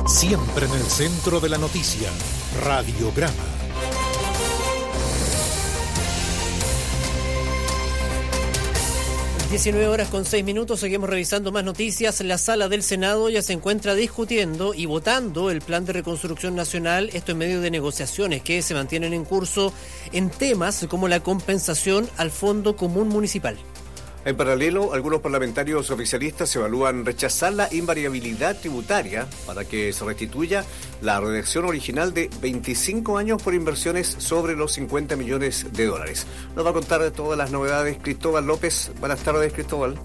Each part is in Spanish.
Siempre en el centro de la noticia. Radiograma. (19:06). Seguimos revisando más noticias. La sala del Senado ya se encuentra discutiendo y votando el plan de reconstrucción nacional, esto en medio de negociaciones que se mantienen en curso en temas como la compensación al Fondo Común Municipal. En paralelo, algunos parlamentarios oficialistas evalúan rechazar la invariabilidad tributaria para que se restituya la redacción original de 25 años por inversiones sobre los 50 millones de dólares. Nos va a contar de todas las novedades Cristóbal López. Buenas tardes, Cristóbal.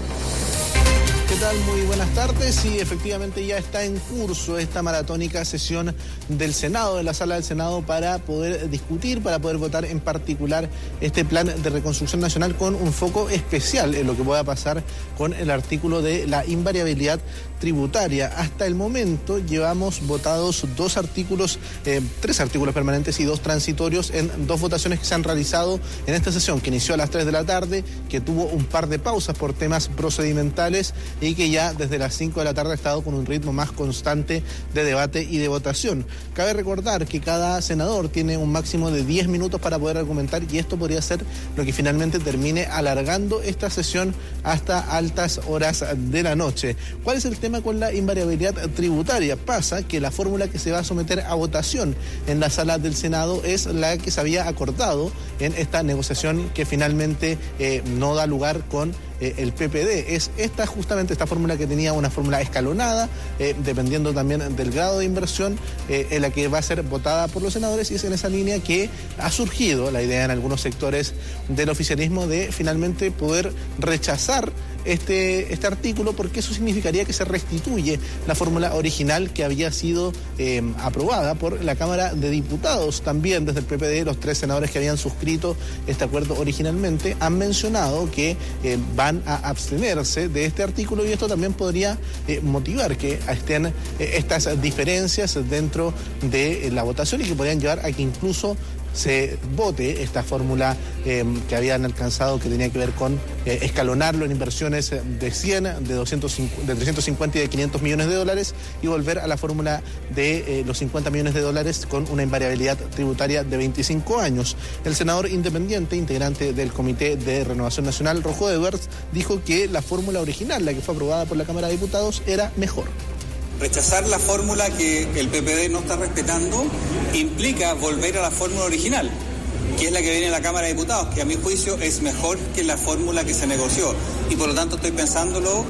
¿Qué tal? Muy buenas tardes. Sí, efectivamente ya está en curso esta maratónica sesión del Senado, de la sala del Senado, para poder discutir, para poder votar en particular este plan de reconstrucción nacional con un foco especial en lo que pueda pasar con el artículo de la invariabilidad tributaria. Hasta el momento llevamos votados tres artículos permanentes y 2 transitorios en 2 votaciones que se han realizado en esta sesión, que inició a las 3 de la tarde, que tuvo un par de pausas por temas procedimentales y que ya desde las 5 de la tarde ha estado con un ritmo más constante de debate y de votación. Cabe recordar que cada senador tiene un máximo de 10 minutos para poder argumentar, y esto podría ser lo que finalmente termine alargando esta sesión hasta altas horas de la noche. ¿Cuál es el tema con la invariabilidad tributaria? Pasa que la fórmula que se va a someter a votación en la sala del Senado es la que se había acordado en esta negociación que finalmente no da lugar con el PPD. Es justamente esta fórmula que tenía una fórmula escalonada, dependiendo también del grado de inversión, en la que va a ser votada por los senadores, y es en esa línea que ha surgido la idea en algunos sectores del oficialismo de finalmente poder rechazar este artículo, porque eso significaría que se restituye la fórmula original que había sido aprobada por la Cámara de Diputados. También desde el PPD, los 3 senadores que habían suscrito este acuerdo originalmente han mencionado que van a abstenerse de este artículo, y esto también podría motivar que estén estas diferencias dentro de la votación, y que podrían llevar a que incluso se vote esta fórmula que habían alcanzado, que tenía que ver con escalonarlo en inversiones de 100, de 250, de 350 y de 500 millones de dólares, y volver a la fórmula de los 50 millones de dólares con una invariabilidad tributaria de 25 años. El senador independiente, integrante del Comité de Renovación Nacional, Rojo Edwards, dijo que la fórmula original, la que fue aprobada por la Cámara de Diputados, era mejor. Rechazar la fórmula que el PPD no está respetando implica volver a la fórmula original, que es la que viene en la Cámara de Diputados, que a mi juicio es mejor que la fórmula que se negoció, y por lo tanto estoy pensándolo.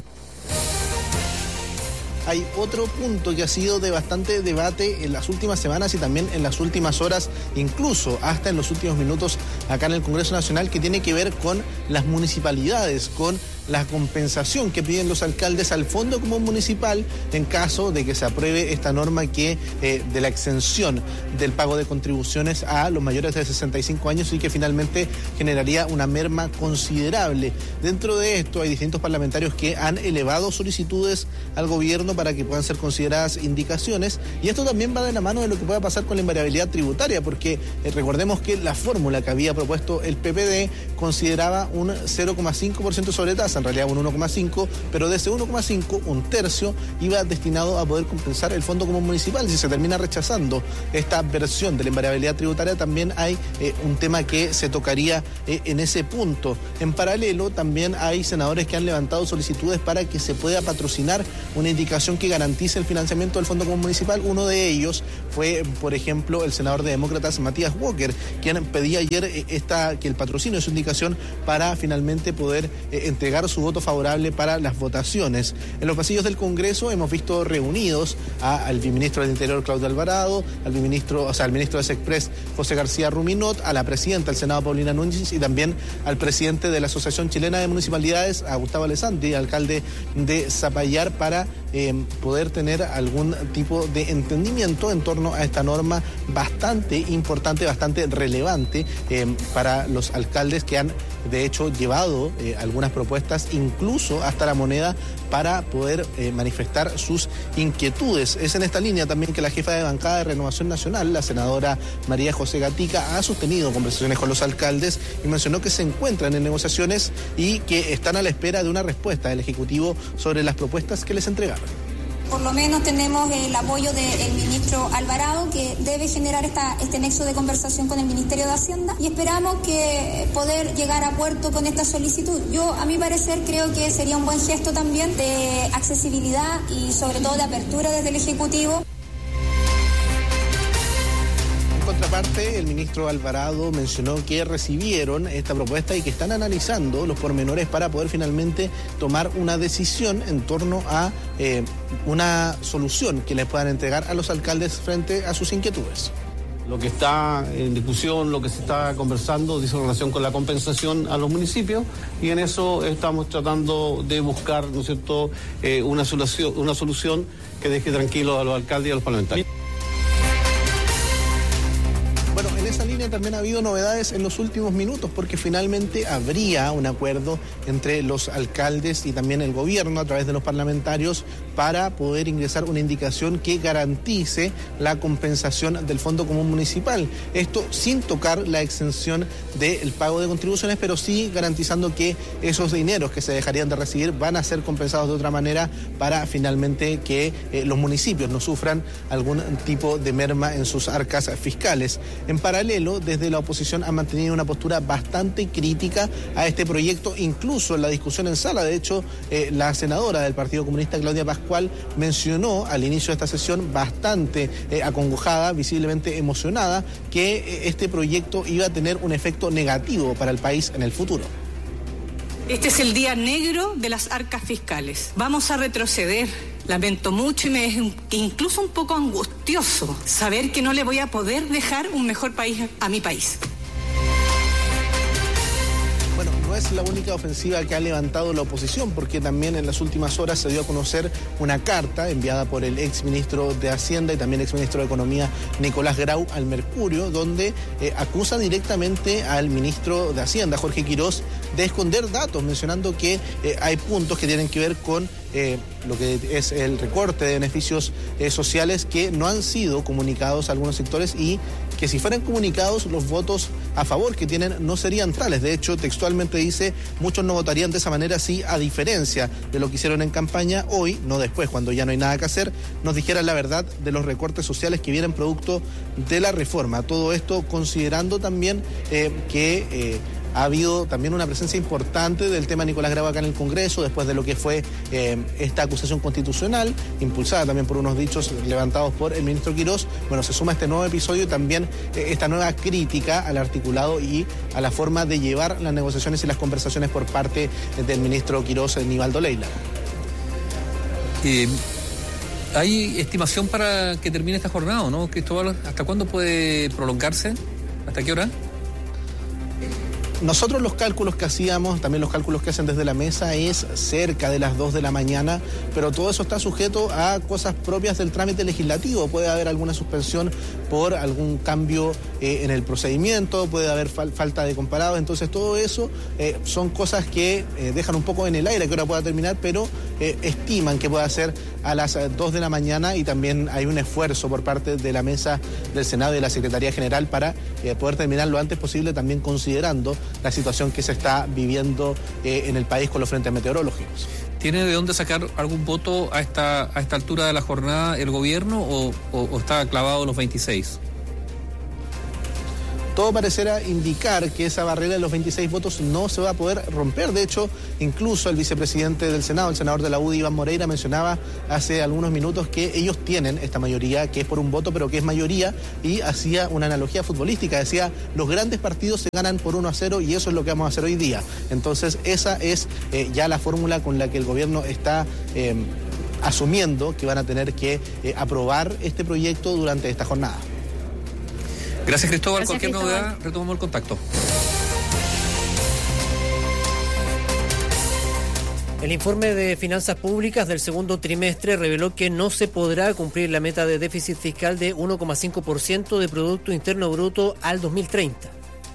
Hay otro punto que ha sido de bastante debate en las últimas semanas y también en las últimas horas, incluso hasta en los últimos minutos acá en el Congreso Nacional, que tiene que ver con las municipalidades, con la compensación que piden los alcaldes al Fondo Común Municipal en caso de que se apruebe esta norma que de la exención del pago de contribuciones a los mayores de 65 años, y que finalmente generaría una merma considerable. Dentro de esto hay distintos parlamentarios que han elevado solicitudes al gobierno para que puedan ser consideradas indicaciones, y esto también va de la mano de lo que pueda pasar con la invariabilidad tributaria, porque recordemos que la fórmula que había propuesto el PPD consideraba un 0,5% sobre tasa, en realidad un 1,5%, pero de ese 1,5%, un tercio iba destinado a poder compensar el Fondo Común Municipal. Si se termina rechazando esta versión de la invariabilidad tributaria, también hay un tema que se tocaría en ese punto. En paralelo, también hay senadores que han levantado solicitudes para que se pueda patrocinar una indicación que garantice el financiamiento del Fondo Común Municipal. Uno de ellos fue, por ejemplo, el senador de Demócratas, Matías Walker, quien pedía ayer que el patrocinio de su indicación para finalmente poder entregar su voto favorable para las votaciones. En los pasillos del Congreso hemos visto reunidos al viceministro del Interior, Claudio Alvarado, al ministro de Sexpress, José García Ruminot, a la presidenta del Senado, Paulina Núñez, y también al presidente de la Asociación Chilena de Municipalidades, a Gustavo Alessandri, alcalde de Zapallar, para poder tener algún tipo de entendimiento en torno a esta norma bastante importante, bastante relevante para los alcaldes, que han de hecho llevado algunas propuestas incluso hasta la moneda para poder manifestar sus inquietudes. Es en esta línea también que la jefa de bancada de Renovación Nacional, la senadora María José Gatica, ha sostenido conversaciones con los alcaldes y mencionó que se encuentran en negociaciones y que están a la espera de una respuesta del Ejecutivo sobre las propuestas que les entregaron. Por lo menos tenemos el apoyo del ministro Alvarado, que debe generar este nexo de conversación con el Ministerio de Hacienda, y esperamos que poder llegar a puerto con esta solicitud. Yo, a mi parecer, creo que sería un buen gesto también de accesibilidad y sobre todo de apertura desde el Ejecutivo. Por contraparte, el ministro Alvarado mencionó que recibieron esta propuesta y que están analizando los pormenores para poder finalmente tomar una decisión en torno a una solución que les puedan entregar a los alcaldes frente a sus inquietudes. Lo que está en discusión, lo que se está conversando, dice en relación con la compensación a los municipios, y en eso estamos tratando de buscar, ¿no es cierto?, una solución que deje tranquilos a los alcaldes y a los parlamentarios. Bueno, en esa línea también ha habido novedades en los últimos minutos, porque finalmente habría un acuerdo entre los alcaldes y también el gobierno a través de los parlamentarios para poder ingresar una indicación que garantice la compensación del Fondo Común Municipal. Esto sin tocar la exención del pago de contribuciones, pero sí garantizando que esos dineros que se dejarían de recibir van a ser compensados de otra manera para finalmente que los municipios no sufran algún tipo de merma en sus arcas fiscales. En paralelo, desde la oposición han mantenido una postura bastante crítica a este proyecto, incluso en la discusión en sala. De hecho, la senadora del Partido Comunista, Claudia Pascual, mencionó al inicio de esta sesión, bastante acongojada, visiblemente emocionada, que este proyecto iba a tener un efecto negativo para el país en el futuro. Este es el día negro de las arcas fiscales. Vamos a retroceder. Lamento mucho y me es incluso un poco angustioso saber que no le voy a poder dejar un mejor país a mi país. Bueno, no es la única ofensiva que ha levantado la oposición, porque también en las últimas horas se dio a conocer una carta enviada por el exministro de Hacienda y también exministro de Economía, Nicolás Grau, al Mercurio, donde acusa directamente al ministro de Hacienda, Jorge Quirós, de esconder datos, mencionando que hay puntos que tienen que ver con lo que es el recorte de beneficios sociales que no han sido comunicados a algunos sectores, y que si fueran comunicados los votos a favor que tienen no serían tales. De hecho, textualmente dice, muchos no votarían de esa manera si, a diferencia de lo que hicieron en campaña, hoy, no después, cuando ya no hay nada que hacer, nos dijeran la verdad de los recortes sociales que vienen producto de la reforma. Todo esto considerando también que ha habido también una presencia importante del tema Nicolás Grau acá en el Congreso, después de lo que fue esta acusación constitucional, impulsada también por unos dichos levantados por el ministro Quirós. Bueno, se suma este nuevo episodio y también esta nueva crítica al articulado y a la forma de llevar las negociaciones y las conversaciones por parte del ministro Quirós, Nivaldo Leila. ¿Hay estimación para que termine esta jornada, no, Cristóbal? ¿Hasta cuándo puede prolongarse? ¿Hasta qué hora? Nosotros los cálculos que hacíamos, también los cálculos que hacen desde la mesa, es cerca de las 2 de la mañana, pero todo eso está sujeto a cosas propias del trámite legislativo. Puede haber alguna suspensión por algún cambio en el procedimiento, puede haber falta de comparados, entonces todo eso son cosas que dejan un poco en el aire que ahora pueda terminar, pero estiman que pueda ser a las 2 de la mañana, y también hay un esfuerzo por parte de la mesa del Senado y de la Secretaría General para poder terminar lo antes posible, también considerando la situación que se está viviendo en el país con los frentes meteorológicos. ¿Tiene de dónde sacar algún voto a esta altura de la jornada el gobierno o está clavado los 26? Todo parecerá indicar que esa barrera de los 26 votos no se va a poder romper. De hecho, incluso el vicepresidente del Senado, el senador de la UDI, Iván Moreira, mencionaba hace algunos minutos que ellos tienen esta mayoría, que es por un voto, pero que es mayoría, y hacía una analogía futbolística. Decía, los grandes partidos se ganan por 1-0 y eso es lo que vamos a hacer hoy día. Entonces, esa es ya la fórmula con la que el gobierno está asumiendo que van a tener que aprobar este proyecto durante esta jornada. Gracias, Cristóbal. Cualquier novedad, retomamos el contacto. El informe de finanzas públicas del segundo trimestre reveló que no se podrá cumplir la meta de déficit fiscal de 1,5% de Producto Interno Bruto al 2030.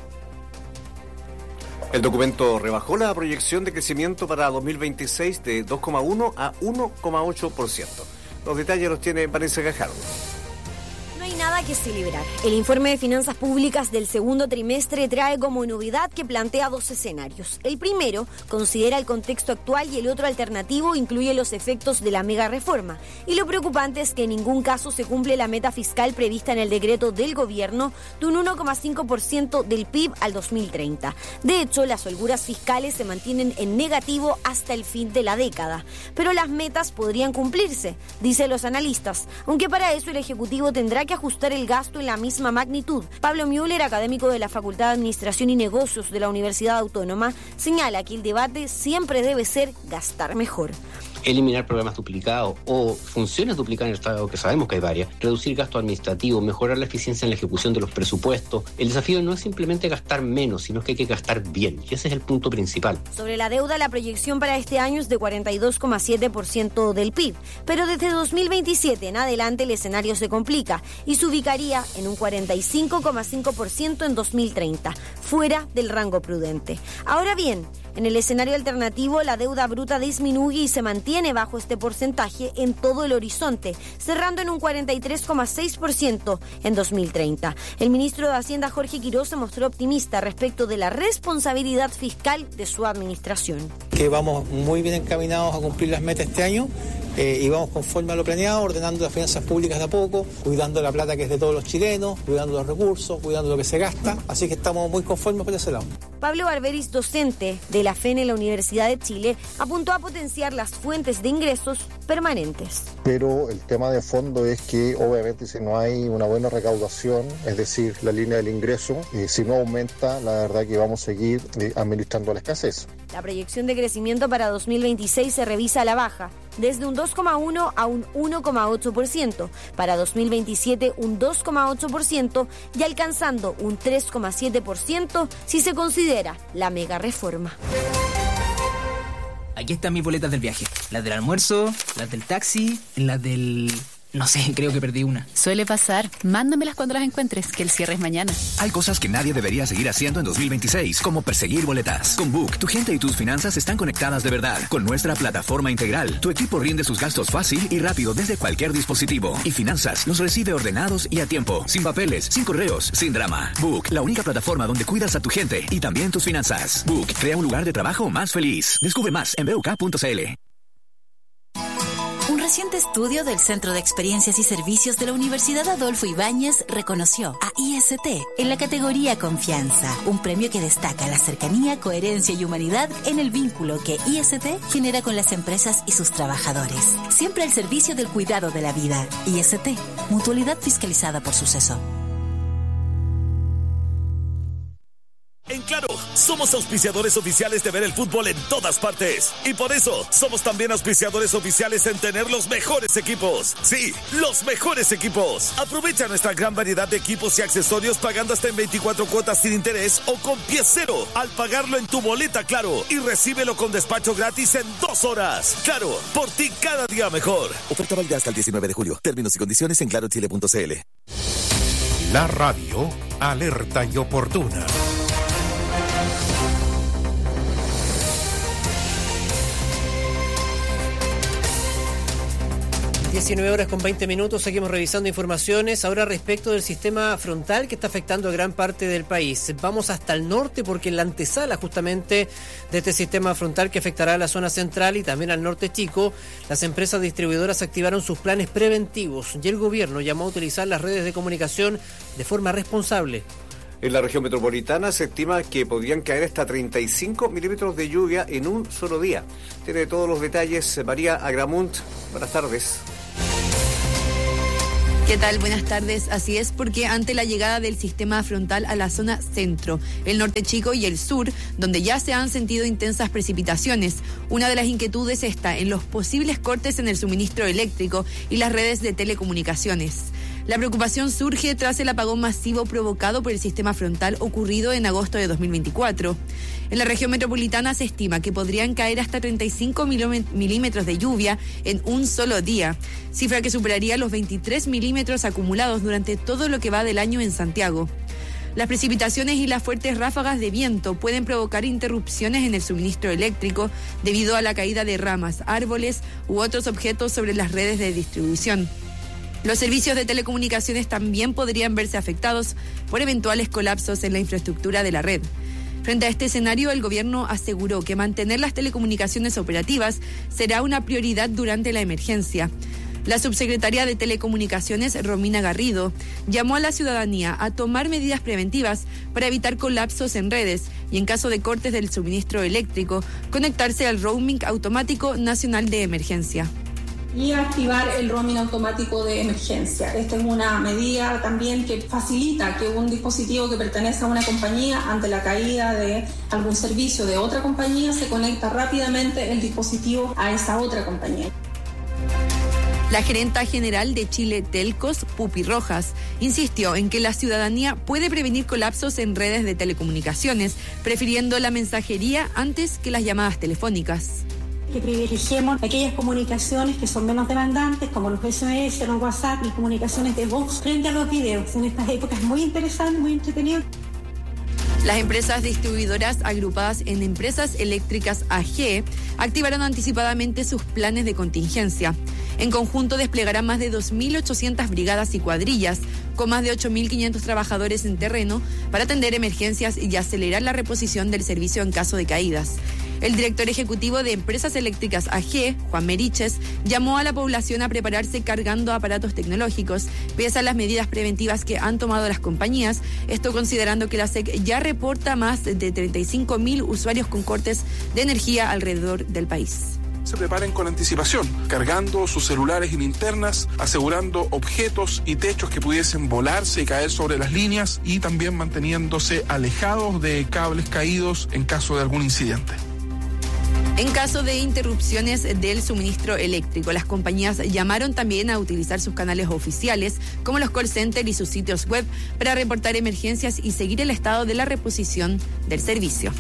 El documento rebajó la proyección de crecimiento para 2026 de 2,1 a 1,8%. Los detalles los tiene Vanessa Gajardo. No hay nada nada que celebrar. El informe de finanzas públicas del segundo trimestre trae como novedad que plantea dos escenarios. El primero considera el contexto actual y el otro alternativo incluye los efectos de la mega reforma. Y lo preocupante es que en ningún caso se cumple la meta fiscal prevista en el decreto del gobierno de un 1,5% del PIB al 2030. De hecho, las holguras fiscales se mantienen en negativo hasta el fin de la década. Pero las metas podrían cumplirse, dicen los analistas, aunque para eso el Ejecutivo tendrá que ajustar el gasto en la misma magnitud. Pablo Müller, académico de la Facultad de Administración y Negocios de la Universidad Autónoma, señala que el debate siempre debe ser gastar mejor. Eliminar programas duplicados o funciones duplicadas en el Estado, que sabemos que hay varias, reducir gasto administrativo, mejorar la eficiencia en la ejecución de los presupuestos. El desafío no es simplemente gastar menos, sino que hay que gastar bien, y ese es el punto principal. Sobre la deuda, la proyección para este año es de 42,7% del PIB, pero desde 2027 en adelante el escenario se complica y se ubicaría en un 45,5% en 2030, fuera del rango prudente. Ahora bien, en el escenario alternativo, la deuda bruta disminuye y se mantiene bajo este porcentaje en todo el horizonte, cerrando en un 43,6% en 2030. El ministro de Hacienda, Jorge Quirós, se mostró optimista respecto de la responsabilidad fiscal de su administración. Que vamos muy bien encaminados a cumplir las metas este año. Y vamos conforme a lo planeado, ordenando las finanzas públicas de a poco, cuidando la plata que es de todos los chilenos, cuidando los recursos, cuidando lo que se gasta, así que estamos muy conformes por ese lado. Pablo Barberis, docente de la FEN en la Universidad de Chile, apuntó a potenciar las fuentes de ingresos permanentes. Pero el tema de fondo es que obviamente si no hay una buena recaudación, es decir, la línea del ingreso, si no aumenta, la verdad que vamos a seguir administrando la escasez. La proyección de crecimiento para 2026 se revisa a la baja, desde un 2,1 a un 1,8%, para 2027 un 2,8% y alcanzando un 3,7% si se considera la mega reforma. Aquí están mis boletas del viaje, las del almuerzo, las del taxi, las del... No sé, creo que perdí una. Suele pasar. Mándamelas cuando las encuentres, que el cierre es mañana. Hay cosas que nadie debería seguir haciendo en 2026, como perseguir boletas. Con Book, tu gente y tus finanzas están conectadas de verdad. Con nuestra plataforma integral, tu equipo rinde sus gastos fácil y rápido desde cualquier dispositivo. Y finanzas los recibe ordenados y a tiempo, sin papeles, sin correos, sin drama. Book, la única plataforma donde cuidas a tu gente y también tus finanzas. Book, crea un lugar de trabajo más feliz. Descubre más en buk.cl. Un reciente estudio del Centro de Experiencias y Servicios de la Universidad Adolfo Ibáñez reconoció a IST en la categoría Confianza, un premio que destaca la cercanía, coherencia y humanidad en el vínculo que IST genera con las empresas y sus trabajadores. Siempre al servicio del cuidado de la vida. IST, mutualidad fiscalizada por Suceso. En Claro, somos auspiciadores oficiales de ver el fútbol en todas partes. Y por eso, somos también auspiciadores oficiales en tener los mejores equipos. Sí, los mejores equipos. Aprovecha nuestra gran variedad de equipos y accesorios pagando hasta en 24 cuotas sin interés o con pie cero al pagarlo en tu boleta Claro. Y recíbelo con despacho gratis en 2 horas. Claro, por ti cada día mejor. Oferta válida hasta el 19 de julio. Términos y condiciones en clarochile.cl. La radio, alerta y oportuna. 19:20. Seguimos revisando informaciones. Ahora respecto del sistema frontal que está afectando a gran parte del país. Vamos hasta el norte porque en la antesala justamente de este sistema frontal que afectará a la zona central y también al norte chico, las empresas distribuidoras activaron sus planes preventivos y el gobierno llamó a utilizar las redes de comunicación de forma responsable. En la región metropolitana se estima que podrían caer hasta 35 milímetros de lluvia en un solo día. Tiene todos los detalles María Agramunt. Buenas tardes. ¿Qué tal? Buenas tardes. Así es, porque ante la llegada del sistema frontal a la zona centro, el norte chico y el sur, donde ya se han sentido intensas precipitaciones, una de las inquietudes está en los posibles cortes en el suministro eléctrico y las redes de telecomunicaciones. La preocupación surge tras el apagón masivo provocado por el sistema frontal ocurrido en agosto de 2024. En la región metropolitana se estima que podrían caer hasta 35 milímetros de lluvia en un solo día, cifra que superaría los 23 milímetros acumulados durante todo lo que va del año en Santiago. Las precipitaciones y las fuertes ráfagas de viento pueden provocar interrupciones en el suministro eléctrico debido a la caída de ramas, árboles u otros objetos sobre las redes de distribución. Los servicios de telecomunicaciones también podrían verse afectados por eventuales colapsos en la infraestructura de la red. Frente a este escenario, el gobierno aseguró que mantener las telecomunicaciones operativas será una prioridad durante la emergencia. La subsecretaria de Telecomunicaciones, Romina Garrido, llamó a la ciudadanía a tomar medidas preventivas para evitar colapsos en redes y, en caso de cortes del suministro eléctrico, conectarse al roaming automático nacional de emergencia. Y activar el roaming automático de emergencia. Esta es una medida también que facilita que un dispositivo que pertenece a una compañía, ante la caída de algún servicio de otra compañía, se conecta rápidamente el dispositivo a esa otra compañía. La gerenta general de Chile Telcos, Pupi Rojas, insistió en que la ciudadanía puede prevenir colapsos en redes de telecomunicaciones, prefiriendo la mensajería antes que las llamadas telefónicas. Que privilegiemos aquellas comunicaciones que son menos demandantes, como los SMS, los WhatsApp y comunicaciones de voz, frente a los videos. En estas épocas muy interesantes, muy entretenidas. Las empresas distribuidoras agrupadas en Empresas Eléctricas AG activaron anticipadamente sus planes de contingencia. En conjunto desplegarán más de 2.800 brigadas y cuadrillas, con más de 8.500 trabajadores en terreno, para atender emergencias y acelerar la reposición del servicio en caso de caídas. El director ejecutivo de Empresas Eléctricas AG, Juan Meriches, llamó a la población a prepararse cargando aparatos tecnológicos, pese a las medidas preventivas que han tomado las compañías, esto considerando que la SEC ya reporta más de 35.000 usuarios con cortes de energía alrededor del país. Se preparen con anticipación, cargando sus celulares y linternas, asegurando objetos y techos que pudiesen volarse y caer sobre las líneas y también manteniéndose alejados de cables caídos en caso de algún incidente. En caso de interrupciones del suministro eléctrico, las compañías llamaron también a utilizar sus canales oficiales, como los call centers y sus sitios web, para reportar emergencias y seguir el estado de la reposición del servicio.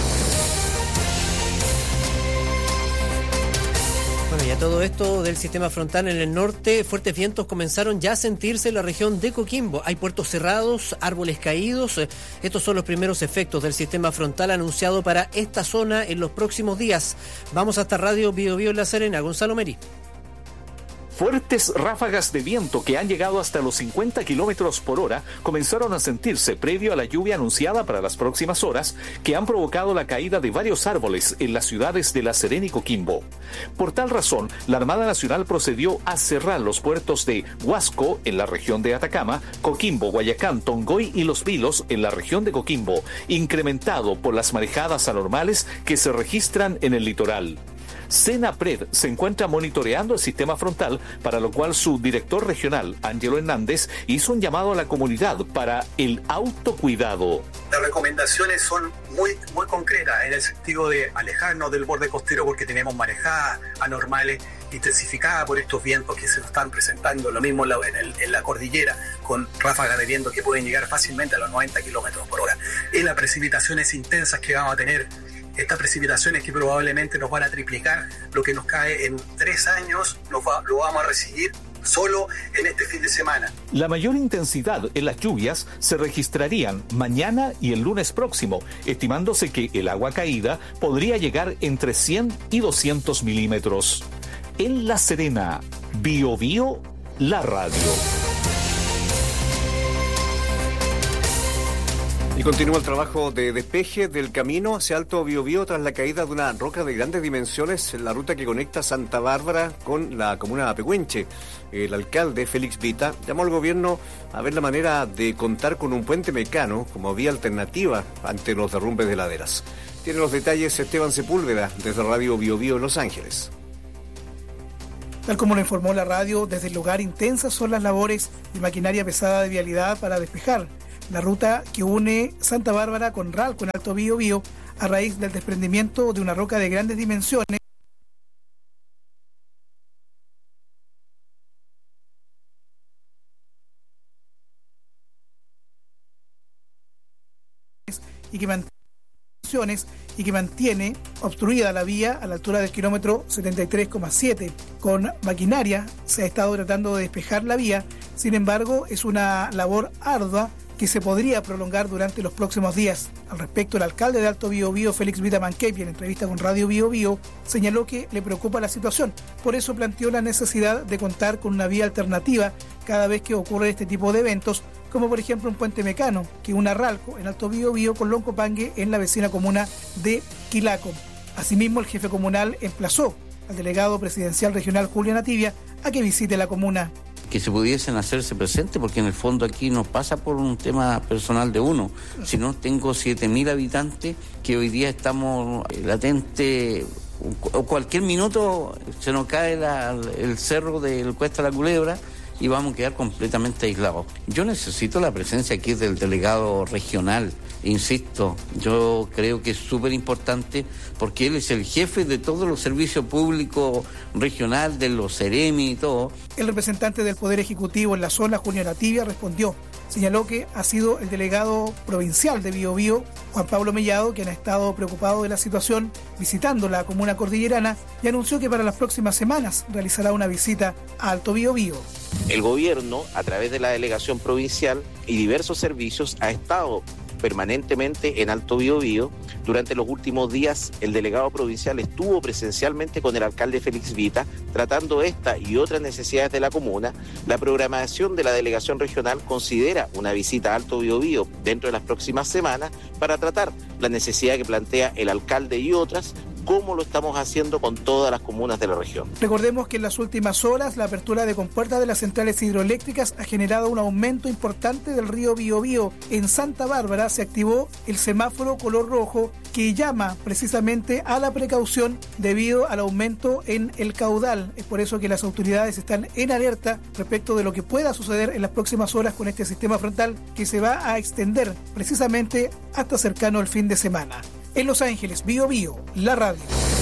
Bueno, y a todo esto del sistema frontal en el norte, fuertes vientos comenzaron ya a sentirse en la región de Coquimbo. Hay puertos cerrados, árboles caídos. Estos son los primeros efectos del sistema frontal anunciado para esta zona en los próximos días. Vamos hasta Radio Bio Bio en La Serena. Gonzalo Meri. Fuertes ráfagas de viento que han llegado hasta los 50 kilómetros por hora comenzaron a sentirse previo a la lluvia anunciada para las próximas horas, que han provocado la caída de varios árboles en las ciudades de La Serena y Coquimbo. Por tal razón, la Armada Nacional procedió a cerrar los puertos de Huasco, en la región de Atacama, Coquimbo, Guayacán, Tongoy y Los Vilos, en la región de Coquimbo, incrementado por las marejadas anormales que se registran en el litoral. Senapred se encuentra monitoreando el sistema frontal, para lo cual su director regional, Ángelo Hernández, hizo un llamado a la comunidad para el autocuidado. Las recomendaciones son muy concretas, en el sentido de alejarnos del borde costero porque tenemos marejadas anormales intensificadas por estos vientos que se nos están presentando, lo mismo en la cordillera, con ráfagas de viento que pueden llegar fácilmente a los 90 kilómetros por hora. En las precipitaciones intensas que vamos a tener, estas precipitaciones que probablemente nos van a triplicar lo que nos cae en 3 años, lo vamos a recibir solo en este fin de semana. La mayor intensidad en las lluvias se registrarían mañana y el lunes próximo, estimándose que el agua caída podría llegar entre 100 y 200 milímetros. En La Serena, Bio Bio, la radio. Y continúa el trabajo de despeje del camino hacia Alto Biobío tras la caída de una roca de grandes dimensiones en la ruta que conecta Santa Bárbara con la comuna de Apehuenche. El alcalde Félix Vita llamó al gobierno a ver la manera de contar con un puente mecano como vía alternativa ante los derrumbes de laderas. Tiene los detalles Esteban Sepúlveda desde Radio Bio Bio en Los Ángeles. Tal como lo informó la radio, desde el lugar intensas son las labores de maquinaria pesada de vialidad para despejar la ruta que une Santa Bárbara con Ralco en Alto Biobío a raíz del desprendimiento de una roca de grandes dimensiones y que mantiene obstruida la vía a la altura del kilómetro 73,7. Con maquinaria se ha estado tratando de despejar la vía, sin embargo es una labor ardua que se podría prolongar durante los próximos días. Al respecto, el alcalde de Alto Biobío, Félix Vita Manquepi, en entrevista con Radio Biobío, señaló que le preocupa la situación. Por eso planteó la necesidad de contar con una vía alternativa cada vez que ocurre este tipo de eventos, como por ejemplo un puente mecano que una Ralco en Alto Biobío con Loncopangue en la vecina comuna de Quilaco. Asimismo, el jefe comunal emplazó al delegado presidencial regional Julio Nativia a que visite la comuna. Que se pudiesen hacerse presentes, porque en el fondo aquí no pasa por un tema personal de uno, sino tengo 7.000 habitantes que hoy día estamos latentes, o cualquier minuto se nos cae el cerro del Cuesta de la Culebra y vamos a quedar completamente aislados. Yo necesito la presencia aquí del delegado regional, insisto, yo creo que es súper importante porque él es el jefe de todos los servicios públicos regional, de los Ceremi y todo. El representante del Poder Ejecutivo en la zona, Julio Nativia, respondió. Señaló que ha sido el delegado provincial de Biobío, Juan Pablo Mellado, quien ha estado preocupado de la situación visitando la comuna cordillerana y anunció que para las próximas semanas realizará una visita a Alto Biobío. El gobierno, a través de la delegación provincial y diversos servicios, ha estado permanentemente en Alto Biobío. Durante los últimos días, el delegado provincial estuvo presencialmente con el alcalde Félix Vita, tratando esta y otras necesidades de la comuna. La programación de la delegación regional considera una visita a Alto Biobío dentro de las próximas semanas para tratar la necesidad que plantea el alcalde y otras, como lo estamos haciendo con todas las comunas de la región. Recordemos que en las últimas horas la apertura de compuertas de las centrales hidroeléctricas ha generado un aumento importante del río Biobío. En Santa Bárbara se activó el semáforo color rojo que llama precisamente a la precaución debido al aumento en el caudal. Es por eso que las autoridades están en alerta respecto de lo que pueda suceder en las próximas horas con este sistema frontal que se va a extender precisamente hasta cercano al fin de semana. En Los Ángeles, Biobío, la radio.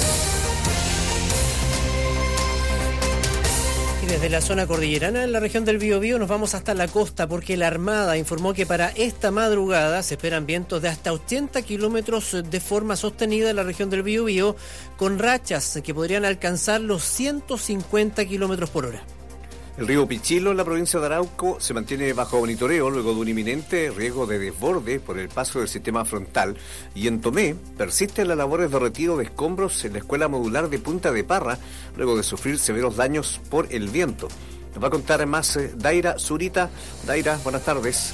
Y desde la zona cordillerana, en la región del Biobío, nos vamos hasta la costa porque la Armada informó que para esta madrugada se esperan vientos de hasta 80 kilómetros de forma sostenida en la región del Biobío, con rachas que podrían alcanzar los 150 kilómetros por hora. El río Pichilo, en la provincia de Arauco, se mantiene bajo monitoreo luego de un inminente riesgo de desborde por el paso del sistema frontal. Y en Tomé persisten las labores de retiro de escombros en la escuela modular de Punta de Parra, luego de sufrir severos daños por el viento. Nos va a contar más Daira Zurita. Daira, buenas tardes.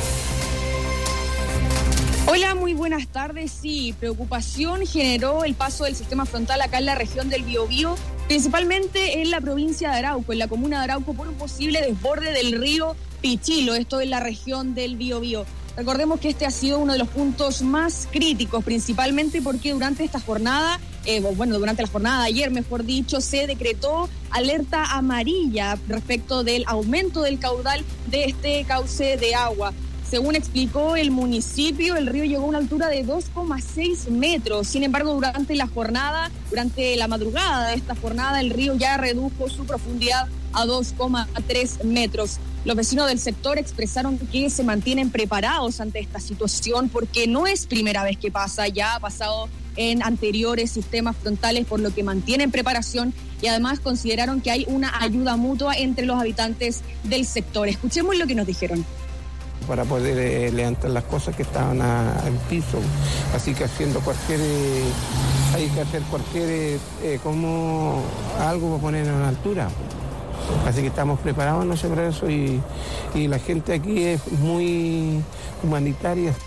Hola, muy buenas tardes. Sí, preocupación generó el paso del sistema frontal acá en la región del Biobío, principalmente en la provincia de Arauco, en la comuna de Arauco, por un posible desborde del río Pichilo, esto en la región del Biobío. Recordemos que este ha sido uno de los puntos más críticos, principalmente porque durante esta jornada, durante la jornada de ayer, mejor dicho, se decretó alerta amarilla respecto del aumento del caudal de este cauce de agua. Según explicó el municipio, el río llegó a una altura de 2,6 metros. Sin embargo, durante la madrugada de esta jornada, el río ya redujo su profundidad a 2,3 metros. Los vecinos del sector expresaron que se mantienen preparados ante esta situación porque no es primera vez que pasa, ya ha pasado en anteriores sistemas frontales, por lo que mantienen preparación y además consideraron que hay una ayuda mutua entre los habitantes del sector. Escuchemos lo que nos dijeron. Para poder levantar las cosas que estaban al piso, así que hay que hacer cualquier como algo para poner a una altura, así que estamos preparados, no sé, para eso y la gente aquí es muy humanitaria.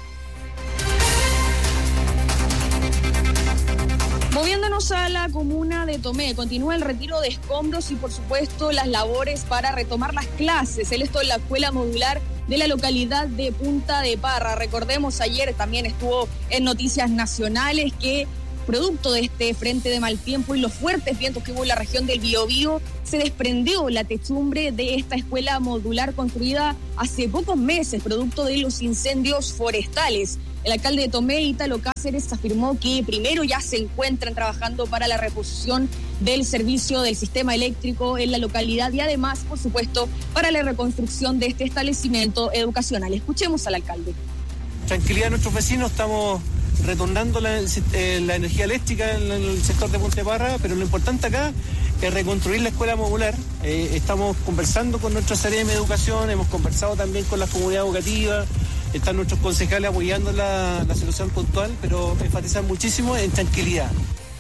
Moviéndonos a la comuna de Tomé, continúa el retiro de escombros y por supuesto las labores para retomar las clases. Esto en la escuela modular de la localidad de Punta de Parra. Recordemos, ayer también estuvo en Noticias Nacionales que producto de este frente de mal tiempo y los fuertes vientos que hubo en la región del Biobío, se desprendió la techumbre de esta escuela modular construida hace pocos meses, producto de los incendios forestales. El alcalde de Tomé, Ítalo Cáceres, afirmó que primero ya se encuentran trabajando para la reposición del servicio del sistema eléctrico en la localidad y además, por supuesto, para la reconstrucción de este establecimiento educacional. Escuchemos al alcalde. Tranquilidad a nuestros vecinos, estamos retornando la energía eléctrica en el sector de Punta de Parra, pero lo importante acá es reconstruir la escuela modular. Estamos conversando con nuestra Seremi de Educación, hemos conversado también con la comunidad educativa, están nuestros concejales apoyando la situación puntual, pero enfatizan muchísimo en tranquilidad.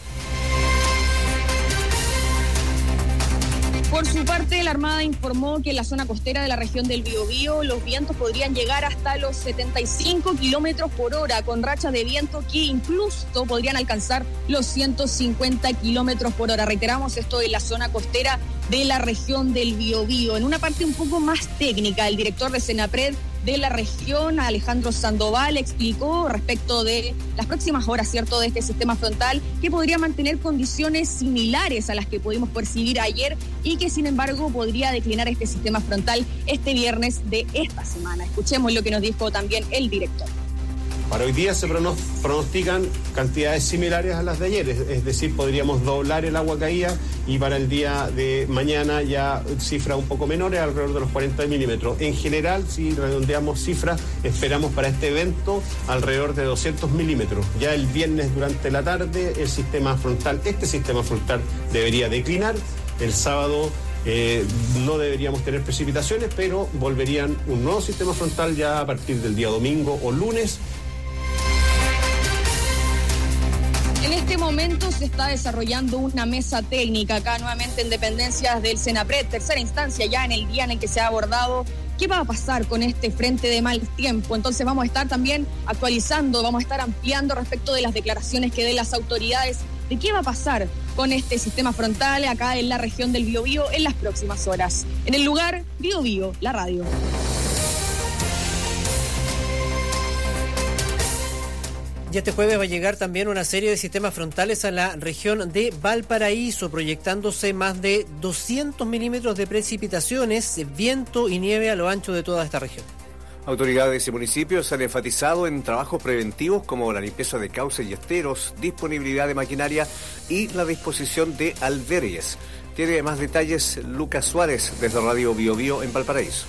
Por su parte, la Armada informó que en la zona costera de la región del Biobío los vientos podrían llegar hasta los 75 kilómetros por hora, con rachas de viento que incluso podrían alcanzar los 150 kilómetros por hora. Reiteramos, esto en la zona costera de la región del Biobío. En una parte un poco más técnica, el director de Senapred de la región, Alejandro Sandoval, explicó respecto de las próximas horas, ¿cierto?, de este sistema frontal, que podría mantener condiciones similares a las que pudimos percibir ayer y que, sin embargo, podría declinar este sistema frontal este viernes de esta semana. Escuchemos lo que nos dijo también el director. Para hoy día se pronostican cantidades similares a las de ayer, es decir, podríamos doblar el agua caída y para el día de mañana ya cifras un poco menores, alrededor de los 40 milímetros. En general, si redondeamos cifras, esperamos para este evento alrededor de 200 milímetros. Ya el viernes durante la tarde este sistema frontal debería declinar. El sábado no deberíamos tener precipitaciones, pero volverían un nuevo sistema frontal ya a partir del día domingo o lunes. En este momento se está desarrollando una mesa técnica acá nuevamente en dependencias del Senapred, tercera instancia ya en el día en el que se ha abordado qué va a pasar con este frente de mal tiempo. Entonces vamos a estar también actualizando, vamos a estar ampliando respecto de las declaraciones que den las autoridades de qué va a pasar con este sistema frontal acá en la región del Biobío en las próximas horas. En el lugar, Biobío, la radio. Y este jueves va a llegar también una serie de sistemas frontales a la región de Valparaíso, proyectándose más de 200 milímetros de precipitaciones, viento y nieve a lo ancho de toda esta región. Autoridades y municipios han enfatizado en trabajos preventivos como la limpieza de cauces y esteros, disponibilidad de maquinaria y la disposición de albergues. Tiene más detalles Lucas Suárez desde Radio Biobío en Valparaíso.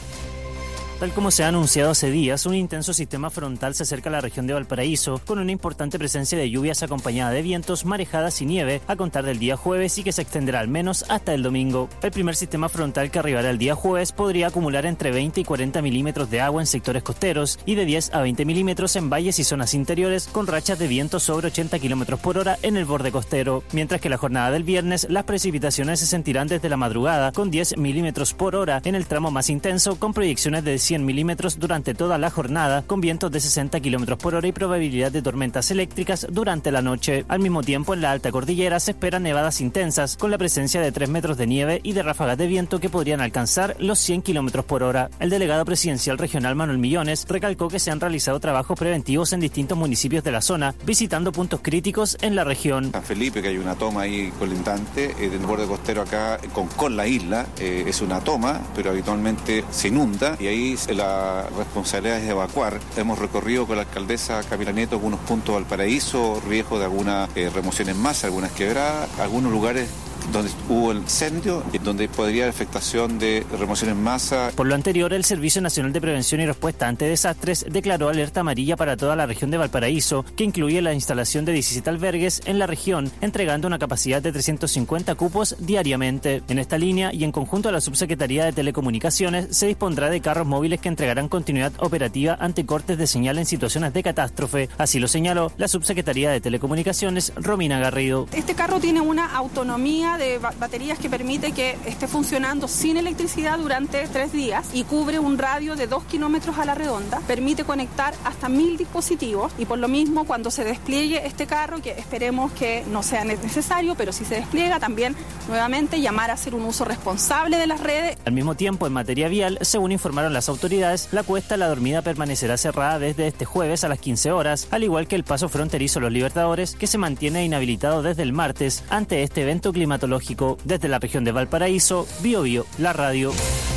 Tal como se ha anunciado hace días, un intenso sistema frontal se acerca a la región de Valparaíso, con una importante presencia de lluvias acompañada de vientos, marejadas y nieve a contar del día jueves y que se extenderá al menos hasta el domingo. El primer sistema frontal que arribará el día jueves podría acumular entre 20 y 40 milímetros de agua en sectores costeros y de 10 a 20 milímetros en valles y zonas interiores, con rachas de viento sobre 80 kilómetros por hora en el borde costero. Mientras que la jornada del viernes, las precipitaciones se sentirán desde la madrugada, con 10 milímetros por hora en el tramo más intenso, con proyecciones de 100 milímetros durante toda la jornada, con vientos de 60 kilómetros por hora y probabilidad de tormentas eléctricas durante la noche. Al mismo tiempo, en la alta cordillera se esperan nevadas intensas, con la presencia de 3 metros de nieve y de ráfagas de viento que podrían alcanzar los 100 kilómetros por hora. El delegado presidencial regional Manuel Millones recalcó que se han realizado trabajos preventivos en distintos municipios de la zona, visitando puntos críticos en la región. San Felipe, que hay una toma ahí colindante, del borde costero acá con la isla, es una toma, pero habitualmente se inunda y ahí la responsabilidad es evacuar. Hemos recorrido con la alcaldesa Camila Nieto algunos puntos de Valparaíso, riesgo de algunas remociones en masa, algunas quebradas, algunos lugares donde hubo el incendio y donde podría haber afectación de remoción en masa. Por lo anterior, el Servicio Nacional de Prevención y Respuesta ante Desastres declaró alerta amarilla para toda la región de Valparaíso, que incluye la instalación de 17 albergues en la región, entregando una capacidad de 350 cupos diariamente. En esta línea y en conjunto a la Subsecretaría de Telecomunicaciones, se dispondrá de carros móviles que entregarán continuidad operativa ante cortes de señal en situaciones de catástrofe. Así lo señaló la Subsecretaría de Telecomunicaciones, Romina Garrido. Este carro tiene una autonomía de baterías que permite que esté funcionando sin electricidad durante 3 días y cubre un radio de 2 kilómetros a la redonda. Permite conectar hasta 1000 dispositivos y por lo mismo cuando se despliegue este carro, que esperemos que no sea necesario, pero si se despliega también nuevamente llamar a hacer un uso responsable de las redes. Al mismo tiempo, en materia vial, según informaron las autoridades, la cuesta La Dormida permanecerá cerrada desde este jueves a las 15 horas, al igual que el paso fronterizo Los Libertadores, que se mantiene inhabilitado desde el martes ante este evento climatológico. Desde la región de Valparaíso, Biobío, la radio.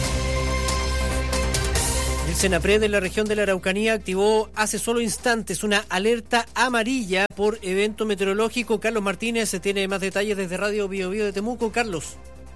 El Senapred de la región de la Araucanía activó hace solo instantes una alerta amarilla por evento meteorológico. Carlos Martínez tiene más detalles desde Radio Biobío de Temuco. Carlos.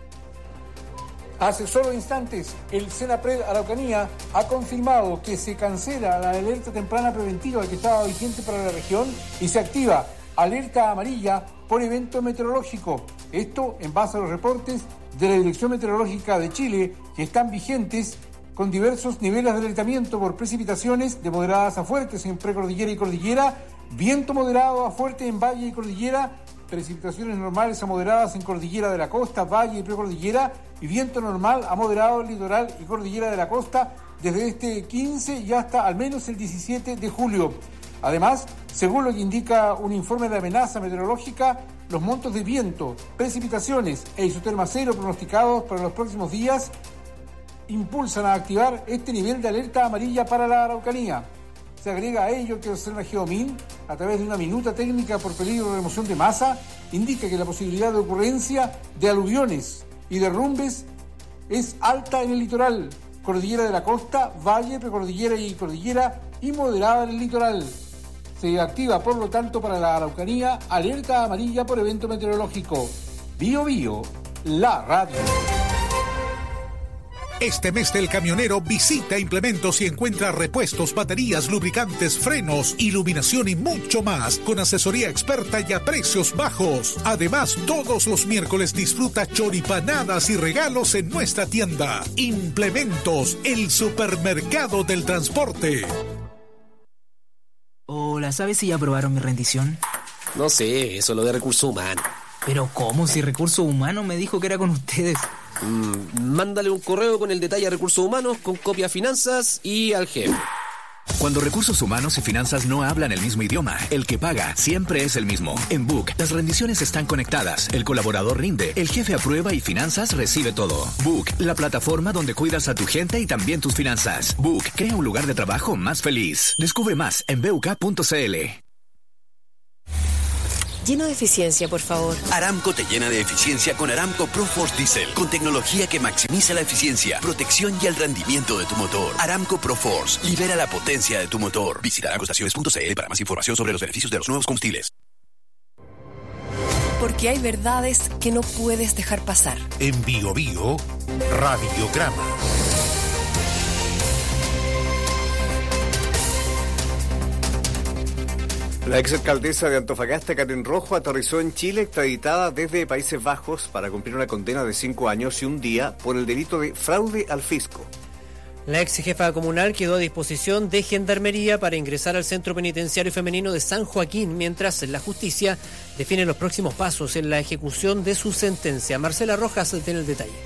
Hace solo instantes, el Senapred Araucanía ha confirmado que se cancela la alerta temprana preventiva que estaba vigente para la región y se activa alerta amarilla por evento meteorológico. Esto en base a los reportes de la Dirección Meteorológica de Chile que están vigentes con diversos niveles de alertamiento por precipitaciones de moderadas a fuertes en precordillera y cordillera, viento moderado a fuerte en valle y cordillera, precipitaciones normales a moderadas en cordillera de la costa, valle y precordillera, y viento normal a moderado en litoral y cordillera de la costa desde este 15 y hasta al menos el 17 de julio. Además, según lo que indica un informe de amenaza meteorológica, los montos de viento, precipitaciones e isoterma cero pronosticados para los próximos días impulsan a activar este nivel de alerta amarilla para la Araucanía. Se agrega a ello que el Observa Geomin, a través de una minuta técnica por peligro de remoción de masa, indica que la posibilidad de ocurrencia de aluviones y derrumbes es alta en el litoral, cordillera de la costa, valle, precordillera y cordillera, y moderada en el litoral. Se activa, por lo tanto, para la Araucanía, alerta amarilla por evento meteorológico. Bio Bio, la radio. Este mes del camionero visita Implementos y encuentra repuestos, baterías, lubricantes, frenos, iluminación y mucho más con asesoría experta y a precios bajos. Además, todos los miércoles disfruta choripanadas y regalos en nuestra tienda. Implementos, el supermercado del transporte. Hola, ¿sabes si ya aprobaron mi rendición? No sé, eso es lo de recursos humanos. ¿Pero cómo? Si recursos humanos me dijo que era con ustedes. Mándale un correo con el detalle a recursos humanos, con copia a finanzas y al jefe. Cuando recursos humanos y finanzas no hablan el mismo idioma, el que paga siempre es el mismo. En Book, las rendiciones están conectadas, el colaborador rinde, el jefe aprueba y finanzas recibe todo. Book, la plataforma donde cuidas a tu gente y también tus finanzas. Book, crea un lugar de trabajo más feliz. Descubre más en buk.cl. Lleno de eficiencia, por favor. Aramco te llena de eficiencia con Aramco ProForce Diesel, con tecnología que maximiza la eficiencia, protección y el rendimiento de tu motor. Aramco ProForce, libera la potencia de tu motor. Visita aramcoestaciones.cl para más información sobre los beneficios de los nuevos combustibles. Porque hay verdades que no puedes dejar pasar. En Bio Bio, Radiograma. La exalcaldesa de Antofagasta, Karen Rojo, aterrizó en Chile extraditada desde Países Bajos para cumplir una condena de 5 años y un día por el delito de fraude al fisco. La ex jefa comunal quedó a disposición de Gendarmería para ingresar al Centro Penitenciario Femenino de San Joaquín, mientras la justicia define los próximos pasos en la ejecución de su sentencia. Marcela Rojas tiene el detalle.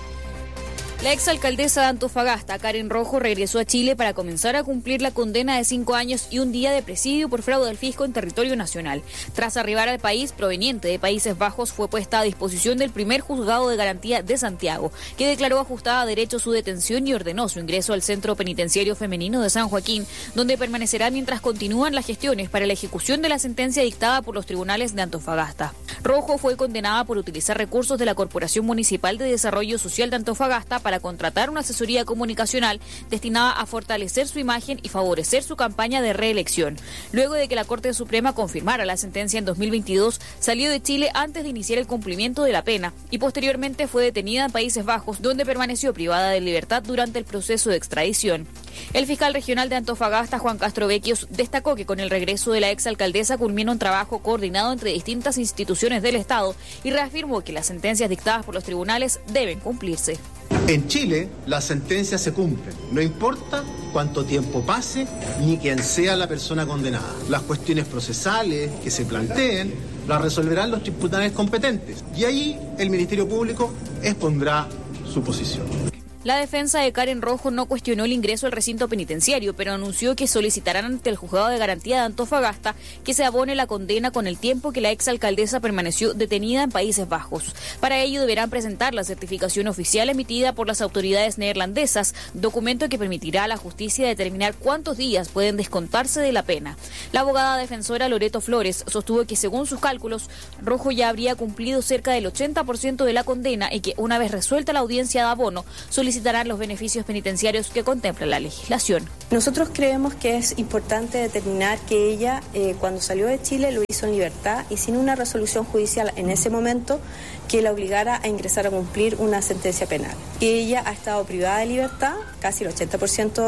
La exalcaldesa de Antofagasta, Karen Rojo, regresó a Chile para comenzar a cumplir la condena de 5 años y un día de presidio por fraude al fisco en territorio nacional. Tras arribar al país, proveniente de Países Bajos, fue puesta a disposición del primer juzgado de garantía de Santiago, que declaró ajustada a derecho su detención y ordenó su ingreso al Centro Penitenciario Femenino de San Joaquín, donde permanecerá mientras continúan las gestiones para la ejecución de la sentencia dictada por los tribunales de Antofagasta. Rojo fue condenada por utilizar recursos de la Corporación Municipal de Desarrollo Social de Antofagasta para contratar una asesoría comunicacional destinada a fortalecer su imagen y favorecer su campaña de reelección. Luego de que la Corte Suprema confirmara la sentencia en 2022, salió de Chile antes de iniciar el cumplimiento de la pena y posteriormente fue detenida en Países Bajos, donde permaneció privada de libertad durante el proceso de extradición. El fiscal regional de Antofagasta, Juan Castro Vecchios, destacó que con el regreso de la exalcaldesa culmina un trabajo coordinado entre distintas instituciones del Estado y reafirmó que las sentencias dictadas por los tribunales deben cumplirse. En Chile, las sentencias se cumplen, no importa cuánto tiempo pase ni quién sea la persona condenada. Las cuestiones procesales que se planteen las resolverán los tribunales competentes y ahí el Ministerio Público expondrá su posición. La defensa de Karen Rojo no cuestionó el ingreso al recinto penitenciario, pero anunció que solicitarán ante el Juzgado de Garantía de Antofagasta que se abone la condena con el tiempo que la exalcaldesa permaneció detenida en Países Bajos. Para ello deberán presentar la certificación oficial emitida por las autoridades neerlandesas, documento que permitirá a la justicia determinar cuántos días pueden descontarse de la pena. La abogada defensora Loreto Flores sostuvo que según sus cálculos, Rojo ya habría cumplido cerca del 80% de la condena y que una vez resuelta la audiencia de abono, solicitarán los beneficios penitenciarios que contempla la legislación. Nosotros creemos que es importante determinar que ella, cuando salió de Chile, lo hizo en libertad y sin una resolución judicial en ese momento que la obligara a ingresar a cumplir una sentencia penal. Ella ha estado privada de libertad, casi el 80%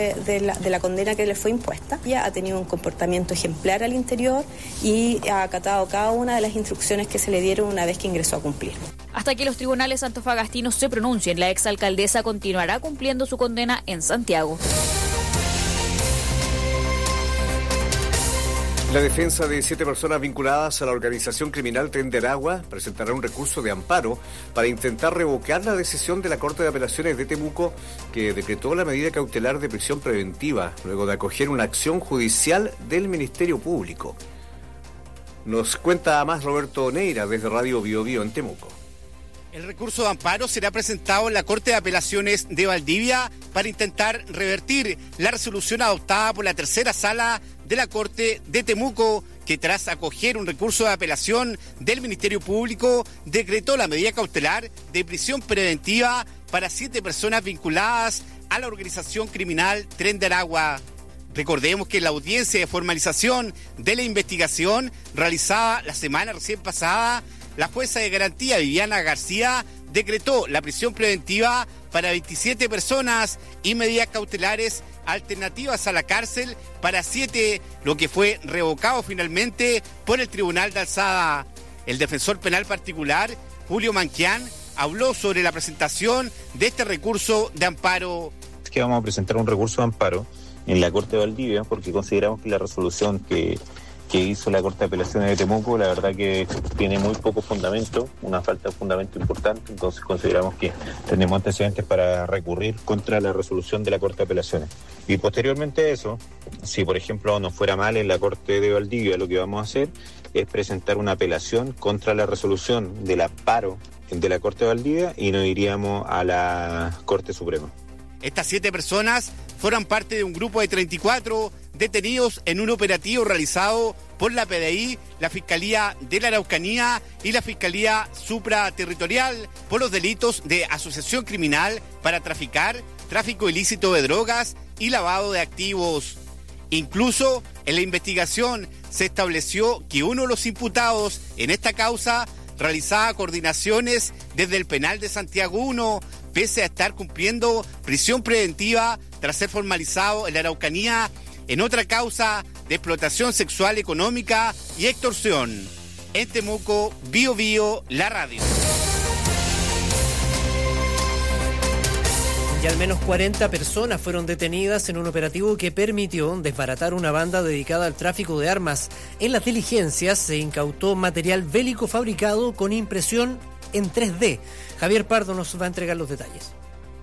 de la condena que le fue impuesta. Ella ha tenido un comportamiento ejemplar al interior y ha acatado cada una de las instrucciones que se le dieron una vez que ingresó a cumplir. Hasta que los tribunales antofagastinos se pronuncien, la exalcaldesa continuará cumpliendo su condena en Santiago. La defensa de 7 personas vinculadas a la organización criminal Tren de Aragua presentará un recurso de amparo para intentar revocar la decisión de la Corte de Apelaciones de Temuco, que decretó la medida cautelar de prisión preventiva luego de acoger una acción judicial del Ministerio Público. Nos cuenta más Roberto Neira desde Radio Bio Bio en Temuco. El recurso de amparo será presentado en la Corte de Apelaciones de Valdivia para intentar revertir la resolución adoptada por la tercera sala de la Corte de Temuco, que tras acoger un recurso de apelación del Ministerio Público, decretó la medida cautelar de prisión preventiva para 7 personas vinculadas a la organización criminal Tren de Aragua. Recordemos que en la audiencia de formalización de la investigación realizada la semana recién pasada, la jueza de garantía Viviana García decretó la prisión preventiva para 27 personas y medidas cautelares alternativas a la cárcel para 7, lo que fue revocado finalmente por el Tribunal de Alzada. El defensor penal particular, Julio Manquián, habló sobre la presentación de este recurso de amparo. Es que vamos a presentar un recurso de amparo en la Corte de Valdivia porque consideramos que la resolución que hizo la Corte de Apelaciones de Temuco, la verdad que tiene muy poco fundamento, una falta de fundamento importante, entonces consideramos que tenemos antecedentes para recurrir contra la resolución de la Corte de Apelaciones. Y posteriormente a eso, si por ejemplo nos fuera mal en la Corte de Valdivia, lo que vamos a hacer es presentar una apelación contra la resolución del amparo de la Corte de Valdivia y nos iríamos a la Corte Suprema. Estas 7 personas forman parte de un grupo de 34 detenidos en un operativo realizado por la PDI, la Fiscalía de la Araucanía y la Fiscalía Supraterritorial por los delitos de asociación criminal para traficar, tráfico ilícito de drogas y lavado de activos. Incluso en la investigación se estableció que uno de los imputados en esta causa realizaba coordinaciones desde el penal de Santiago 1, pese a estar cumpliendo prisión preventiva tras ser formalizado en la Araucanía en otra causa de explotación sexual económica y extorsión. En Temuco, Bio Bio, la radio. Y al menos 40 personas fueron detenidas en un operativo que permitió desbaratar una banda dedicada al tráfico de armas. En las diligencias se incautó material bélico fabricado con impresión en 3D. Javier Pardo nos va a entregar los detalles.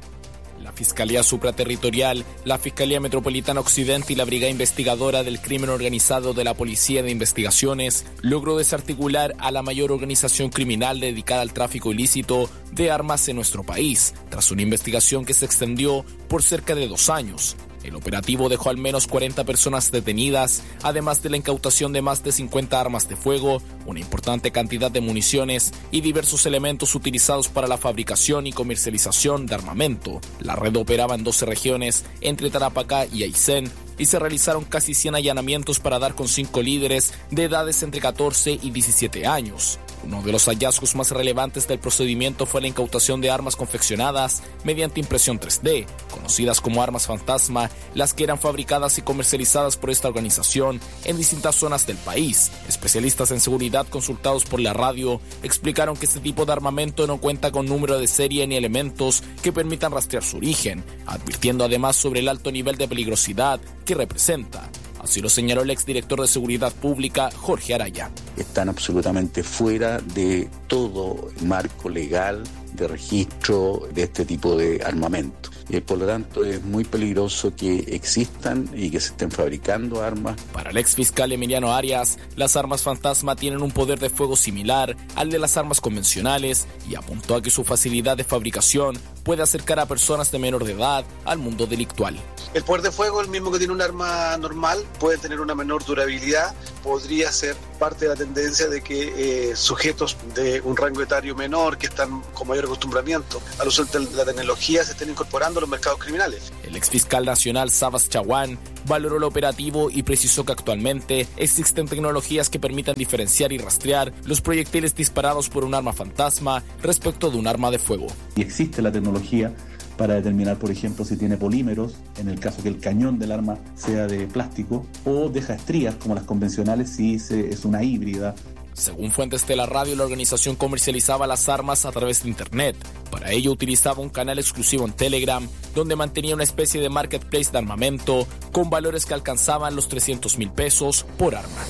La Fiscalía Supraterritorial, la Fiscalía Metropolitana Occidente y la Brigada Investigadora del Crimen Organizado de la Policía de Investigaciones logró desarticular a la mayor organización criminal dedicada al tráfico ilícito de armas en nuestro país, tras una investigación que se extendió por cerca de 2 años. El operativo dejó al menos 40 personas detenidas, además de la incautación de más de 50 armas de fuego, una importante cantidad de municiones y diversos elementos utilizados para la fabricación y comercialización de armamento. La red operaba en 12 regiones, entre Tarapacá y Aysén, y se realizaron casi 100 allanamientos para dar con 5 líderes de edades entre 14 y 17 años. Uno de los hallazgos más relevantes del procedimiento fue la incautación de armas confeccionadas mediante impresión 3D, conocidas como armas fantasma, las que eran fabricadas y comercializadas por esta organización en distintas zonas del país. Especialistas en seguridad consultados por la radio explicaron que este tipo de armamento no cuenta con número de serie ni elementos que permitan rastrear su origen, advirtiendo además sobre el alto nivel de peligrosidad que representa. Así lo señaló el exdirector de Seguridad Pública, Jorge Araya. Están absolutamente fuera de todo marco legal de registro de este tipo de armamento. Por lo tanto, es muy peligroso que existan y que se estén fabricando armas. Para el exfiscal Emiliano Arias, las armas fantasma tienen un poder de fuego similar al de las armas convencionales y apuntó a que su facilidad de fabricación puede acercar a personas de menor de edad al mundo delictual. El poder de fuego, el mismo que tiene un arma normal, puede tener una menor durabilidad. Podría ser parte de la tendencia de que sujetos de un rango etario menor, que están con mayor acostumbramiento al uso de la tecnología, se estén incorporando a los mercados criminales. El exfiscal nacional Sabas Chaguán valoró el operativo y precisó que actualmente existen tecnologías que permitan diferenciar y rastrear los proyectiles disparados por un arma fantasma respecto de un arma de fuego. Y existe la tecnología para determinar, por ejemplo, si tiene polímeros, en el caso que el cañón del arma sea de plástico, o deja estrías como las convencionales si es una híbrida. Según fuentes de la radio, la organización comercializaba las armas a través de Internet. Para ello utilizaba un canal exclusivo en Telegram, donde mantenía una especie de marketplace de armamento con valores que alcanzaban los 300.000 pesos por arma.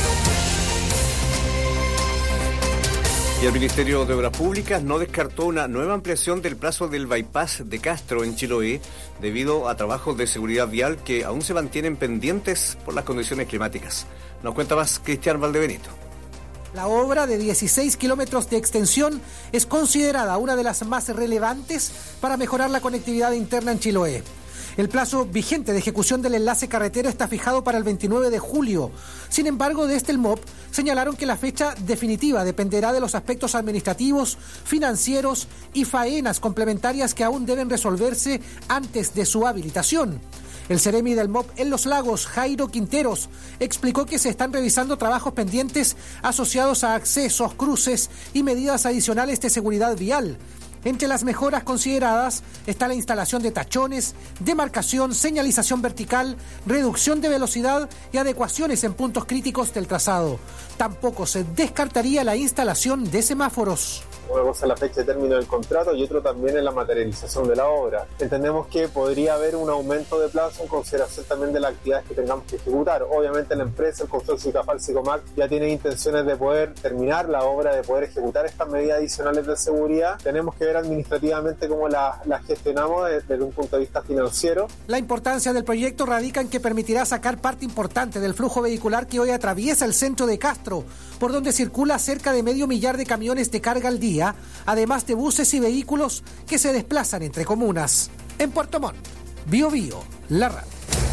Y el Ministerio de Obras Públicas no descartó una nueva ampliación del plazo del bypass de Castro en Chiloé debido a trabajos de seguridad vial que aún se mantienen pendientes por las condiciones climáticas. Nos cuenta más Cristian Valdebenito. La obra de 16 kilómetros de extensión es considerada una de las más relevantes para mejorar la conectividad interna en Chiloé. El plazo vigente de ejecución del enlace carretera está fijado para el 29 de julio. Sin embargo, desde el MOP señalaron que la fecha definitiva dependerá de los aspectos administrativos, financieros y faenas complementarias que aún deben resolverse antes de su habilitación. El seremi del MOP en Los Lagos, Jairo Quinteros, explicó que se están revisando trabajos pendientes asociados a accesos, cruces y medidas adicionales de seguridad vial. Entre las mejoras consideradas está la instalación de tachones, demarcación, señalización vertical, reducción de velocidad y adecuaciones en puntos críticos del trazado. Tampoco se descartaría la instalación de semáforos. Una cosa es la fecha de término del contrato y otro también es la materialización de la obra. Entendemos que podría haber un aumento de plazo en consideración también de las actividades que tengamos que ejecutar. Obviamente la empresa, el consorcio Cafal-Sicomac, ya tiene intenciones de poder terminar la obra, de poder ejecutar estas medidas adicionales de seguridad. Tenemos que ver administrativamente cómo la gestionamos desde un punto de vista financiero. La importancia del proyecto radica en que permitirá sacar parte importante del flujo vehicular que hoy atraviesa el centro de Castro, por donde circula cerca de 500.000 de camiones de carga al día, además de buses y vehículos que se desplazan entre comunas. En Puerto Montt, Bio Bio, la radio.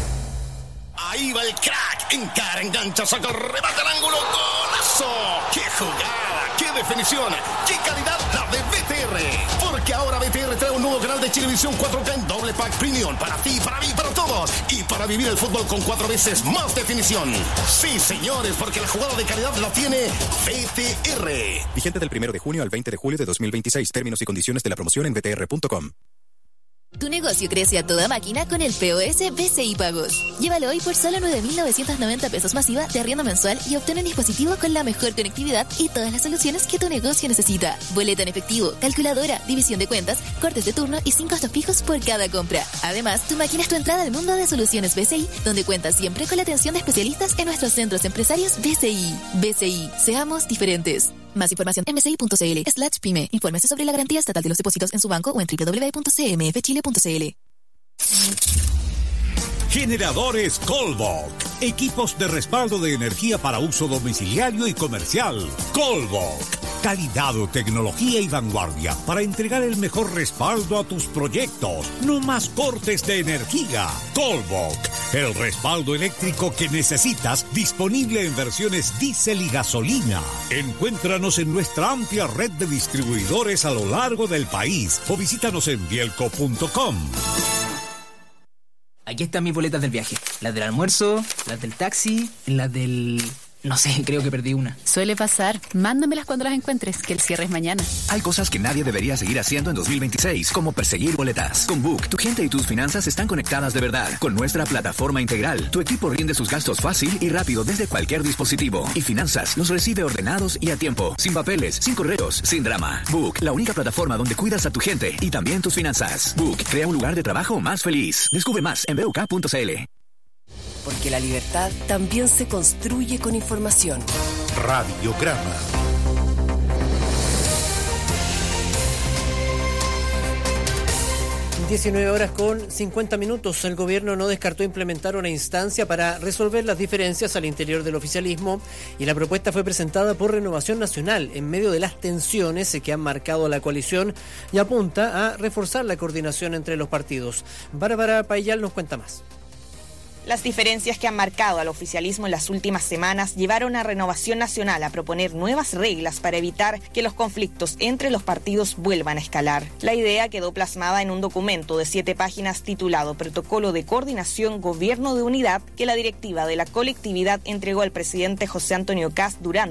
Ahí va el crack, encara, engancha, saca, remata al ángulo, ¡golazo! ¡Qué jugada! ¡Qué definición! ¡Qué calidad la de BTR! Porque ahora BTR trae un nuevo canal de Chilevisión 4K en doble pack premium para ti, para mí, para todos. Y para vivir el fútbol con 4 veces más definición. Sí, señores, porque la jugada de calidad la tiene BTR. Vigente del 1 de junio al 20 de julio de 2026. Términos y condiciones de la promoción en btr.com. Tu negocio crece a toda máquina con el POS BCI Pagos. Llévalo hoy por solo 9.990 pesos masiva de arriendo mensual y obtén un dispositivo con la mejor conectividad y todas las soluciones que tu negocio necesita. Boleta en efectivo, calculadora, división de cuentas, cortes de turno y 5 costos fijos por cada compra. Además, tu máquina es tu entrada al mundo de soluciones BCI, donde cuentas siempre con la atención de especialistas en nuestros centros empresarios BCI. BCI, seamos diferentes. Más información en bci.cl/pyme. Infórmese sobre la garantía estatal de los depósitos en su banco o en www.cmfchile.cl. Generadores Colbok. Equipos de respaldo de energía para uso domiciliario y comercial. Colbok. Calidad, tecnología y vanguardia para entregar el mejor respaldo a tus proyectos. No más cortes de energía. Colbok. El respaldo eléctrico que necesitas, disponible en versiones diésel y gasolina. Encuéntranos en nuestra amplia red de distribuidores a lo largo del país o visítanos en bielco.com. Aquí están mis boletas del viaje. Las del almuerzo, las del taxi, las del... No sé, creo que perdí una. Suele pasar. Mándamelas cuando las encuentres, que el cierre es mañana. Hay cosas que nadie debería seguir haciendo en 2026, como perseguir boletas. Con Book, tu gente y tus finanzas están conectadas de verdad. Con nuestra plataforma integral, tu equipo rinde sus gastos fácil y rápido desde cualquier dispositivo. Y Finanzas los recibe ordenados y a tiempo, sin papeles, sin correos, sin drama. Book, la única plataforma donde cuidas a tu gente y también tus finanzas. Book, crea un lugar de trabajo más feliz. Descubre más en BUK.cl. Porque la libertad también se construye con información. Radiograma. (19:50). El gobierno no descartó implementar una instancia para resolver las diferencias al interior del oficialismo y la propuesta fue presentada por Renovación Nacional en medio de las tensiones que han marcado la coalición y apunta a reforzar la coordinación entre los partidos. Bárbara Payal nos cuenta más. Las diferencias que han marcado al oficialismo en las últimas semanas llevaron a Renovación Nacional a proponer nuevas reglas para evitar que los conflictos entre los partidos vuelvan a escalar. La idea quedó plasmada en un documento de 7 páginas titulado Protocolo de Coordinación Gobierno de Unidad que la directiva de la colectividad entregó al presidente José Antonio Kast durante